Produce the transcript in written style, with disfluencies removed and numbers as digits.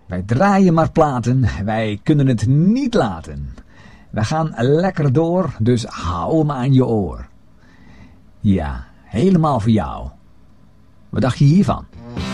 Wij draaien maar platen, wij kunnen het niet laten. We gaan lekker door, dus hou hem aan je oor. Ja, helemaal voor jou. Wat dacht je hiervan?